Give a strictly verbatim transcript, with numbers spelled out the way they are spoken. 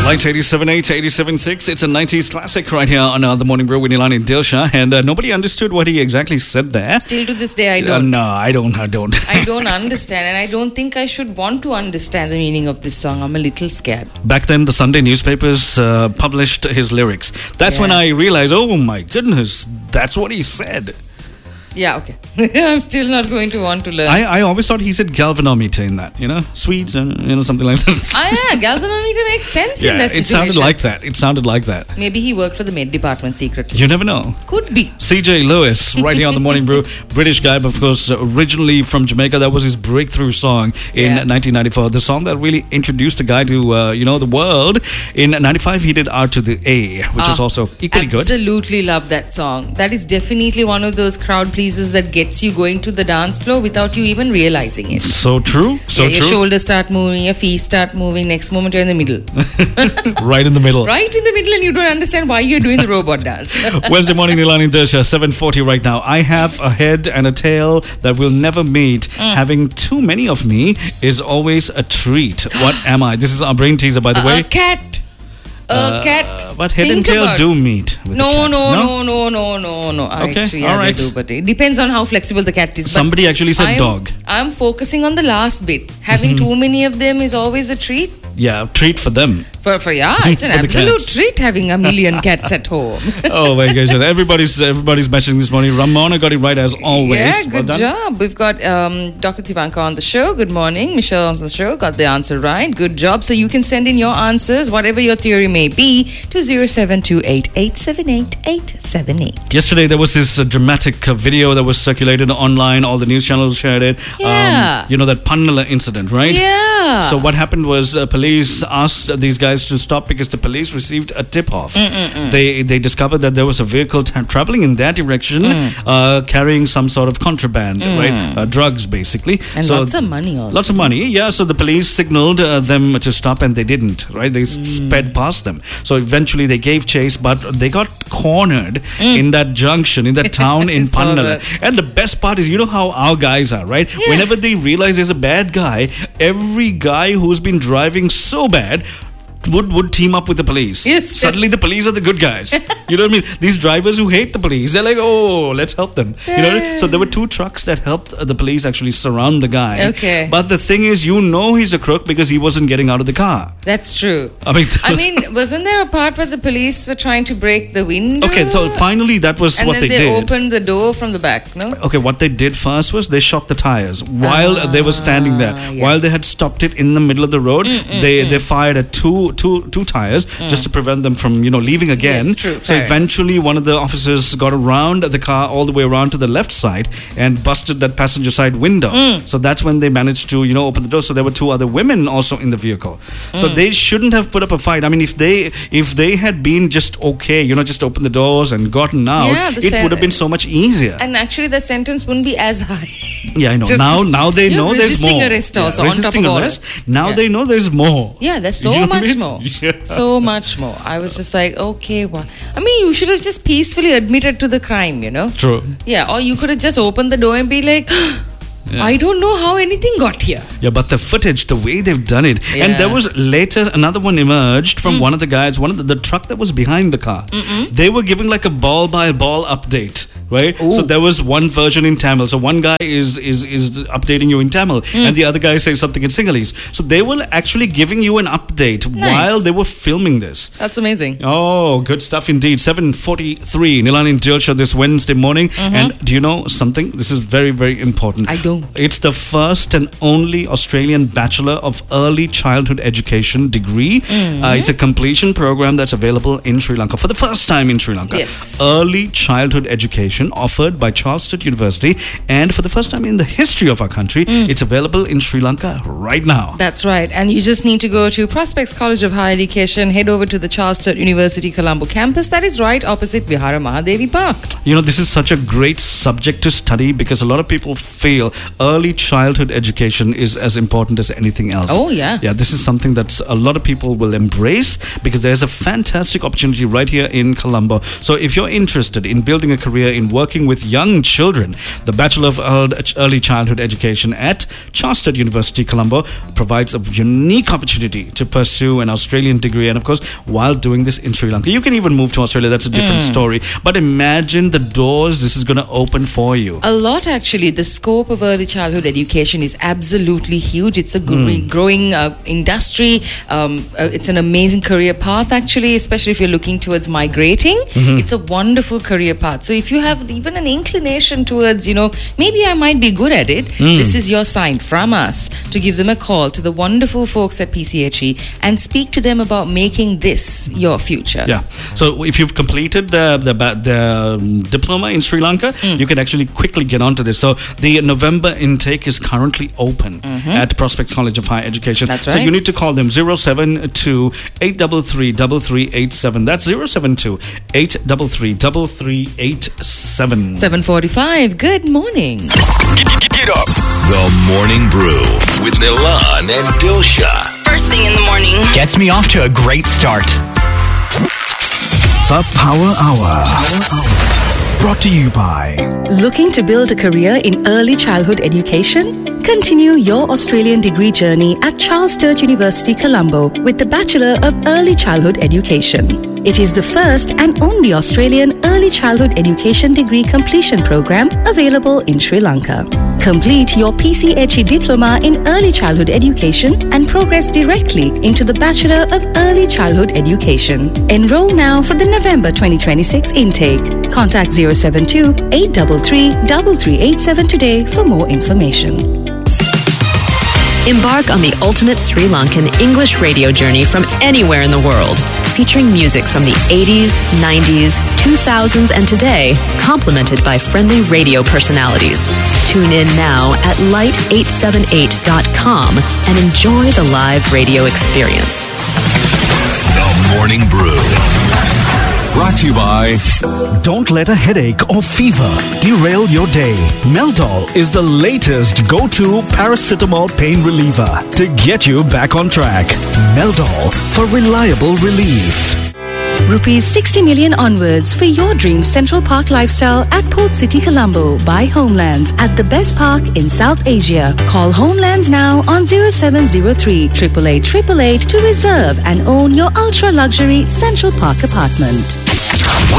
Light eighty-seven point eight, eighty-seven point six. It's a nineties classic right here on uh, The Morning Brew with Nilani and Dilsha. And uh, nobody understood what he exactly said there. Still to this day, I Uh, don't. no, I don't. I don't. I don't understand, and I don't think I should want to understand the meaning of this song. I'm a little scared. Back then, the Sunday newspapers uh, published his lyrics. That's Yeah. when I realized, oh my goodness, that's what he said. Yeah, okay. I'm still not going to want to learn. I, I always thought he said galvanometer in that, you know, sweets, uh, you know, something like that. Ah, yeah, galvanometer makes sense in yeah, that it situation. sounded like that. It sounded like that. Maybe he worked for the Med Department secretly. You never know. Could be. C J Lewis, right here on The Morning Brew. British guy, but of course, originally from Jamaica. That was his breakthrough song in Yeah. nineteen ninety-four. The song that really introduced the guy to, uh, you know, the world. In ninety-five, he did R to the A, which Ah, is also equally good. Absolutely love that song. That is definitely one of those crowd pleasers that gets you going to the dance floor without you even realizing it. So true. So yeah, your true. shoulders start moving, your feet start moving. Next moment, you're in the middle. Right in the middle. Right in the middle, and you don't understand why you're doing the robot dance. Wednesday morning, Nilani and Dilsha, seven forty right now. I have a head and a tail that will never meet. Having too many of me is always a treat. What am I? This is our brain teaser, by the a, way. a cat. A Uh, cat. But head Think and tail about- do meet. With No, the cat. no, no, no, no, no, no. Okay, Actually, yeah, all they right. do, but it depends on how flexible the cat is. But Somebody actually said I'm, dog. I'm focusing on the last bit. Having too many of them is always a treat. Yeah, treat for them. For, for yeah, it's an For the absolute cats. treat having a million cats at home. Oh my gosh, everybody's everybody's mentioning this morning. Ramona got it right as always. Yeah, Well good done. job. We've got um, Doctor Tivanka on the show. Good morning. Michelle on the show. Got the answer right. Good job. So you can send in your answers, whatever your theory may be, to zero seven two eight, eight seven eight, eight seven eight. Yesterday there was this uh, dramatic uh, video that was circulated online. All the news channels shared it. Yeah. Um, you know that Pannala incident, right? Yeah. So what happened was uh, police asked uh, these guys to stop because the police received a tip off. They they discovered that there was a vehicle t- traveling in their direction, uh, carrying some sort of contraband, right? Uh, drugs, basically. And so lots of money also. Lots of money, yeah. So the police signaled uh, them to stop, and they didn't. Right? They s sped past them. So eventually they gave chase, but they got cornered in that junction, in that town in Saw Pannala. that. And the best part is, you know how our guys are, right? Yeah. Whenever they realize there's a bad guy, every guy who's been driving so bad would would team up with the police. Yes, Suddenly yes. the police are the good guys. You know what I mean? These drivers who hate the police, they're like, oh, let's help them. You know what I mean? So there were two trucks that helped uh, the police actually surround the guy. Okay. But the thing is, you know he's a crook because he wasn't getting out of the car. That's true. I mean, I mean, wasn't there a part where the police were trying to break the window? okay, so finally that was and what then they, they did. opened the door from the back, no? Okay, what they did first was they shot the tires while they were standing there. yeah. While they had stopped it in the middle of the road, they they fired at two two two tires just to prevent them from you know leaving again. Yes, true, So fair. eventually, one of the officers got around the car all the way around to the left side and busted that passenger side window. So that's when they managed to you know open the door. So there were two other women also in the vehicle. So they shouldn't have put up a fight. I mean, if they if they had been just okay, you know, just open the doors and gotten out, Yeah, the it sen- would have been so much easier. And actually, the sentence wouldn't be as high. Yeah, I know. Just- now, now they You're know there's resisting more. arrest Yeah, also, on top resisting of all arrest. this. Now Yeah. they know there's more. Yeah, there's so You know what I much mean? more. Yeah. So much more. I was just like, okay, well, I mean, you should have just peacefully admitted to the crime, you know? True. Yeah, or you could have just opened the door and be like, I don't know how anything got here. Yeah, but the footage, the way they've done it, and Yeah. there was later another one emerged from one of the guys, one of the, the truck that was behind the car. They were giving like a ball by ball update. Right, so there was one version in Tamil. So one guy is is is updating you in Tamil, and the other guy says something in Sinhalese. So they were actually giving you an update Nice. while they were filming this. That's amazing. Oh, good stuff indeed. seven forty-three, Nilani and Dilsha this Wednesday morning. And do you know something? This is very, very important. I don't. It's the first and only Australian Bachelor of Early Childhood Education degree. Uh, it's a completion program that's available in Sri Lanka for the first time in Sri Lanka. Yes. Early Childhood Education offered by Charles University. And for the first time in the history of our country, it's available in Sri Lanka right now. That's right. And you just need to go to Prospects College of Higher Education, head over to the Charles University Colombo campus. That is right opposite Vihara Mahadevi Park. You know, this is such a great subject to study because a lot of people feel early childhood education is as important as anything else. Oh, yeah. Yeah, this is something that a lot of people will embrace because there's a fantastic opportunity right here in Colombo. So if you're interested in building a career in working with young children, the Bachelor of Early Childhood Education at Charles Sturt University, Colombo provides a unique opportunity to pursue an Australian degree, and of course, while doing this in Sri Lanka. You can even move to Australia, that's a different mm. story. But imagine the doors this is going to open for you. A lot, actually. The scope of early childhood education is absolutely huge. It's a mm. growing uh, industry. Um, uh, it's an amazing career path, actually, especially if you're looking towards migrating. Mm-hmm. It's a wonderful career path. So if you have even an inclination towards, you know, maybe I might be good at it, mm. this is your sign from us to give them a call to the wonderful folks at P C H E and speak to them about making this your future. Yeah. So if you've completed the the, the um, diploma in Sri Lanka, mm. you can actually quickly get onto this. So the November intake is currently open mm-hmm. at Prospects College of Higher Education. That's right. So you need to call them zero seven two, eight three three, three three eight seven. That's zero seven two, eight three three, three three eight seven. seven forty-five. Good morning. Get, get, get up. The Morning Brew with Nilan and Dilsha. First thing in the morning. Gets me off to a great start. The Power Hour. Brought to you by... Looking to build a career in early childhood education? Continue your Australian degree journey at Charles Sturt University, Colombo with the Bachelor of Early Childhood Education. It is the first and only Australian early childhood education degree completion program available in Sri Lanka. Complete your P C H E diploma in early childhood education and progress directly into the Bachelor of Early Childhood Education. Enroll now for the November twenty twenty-six intake. Contact zero seven two, eight three three, three three eight seven today for more information. Embark on the ultimate Sri Lankan English radio journey from anywhere in the world, featuring music from the eighties, nineties, two thousands, and today, complemented by friendly radio personalities. Tune in now at light eight seven eight dot com and enjoy the live radio experience. The Morning Brew. Brought to you by... Don't let a headache or fever derail your day. Meldol is the latest go-to paracetamol pain reliever to get you back on track. Meldol for reliable relief. Rupees sixty million onwards for your dream Central Park lifestyle at Port City, Colombo by Homelands at the best park in South Asia. Call Homelands now on zero seven zero three, eight eight eight, eight eight eight to reserve and own your ultra luxury Central Park apartment.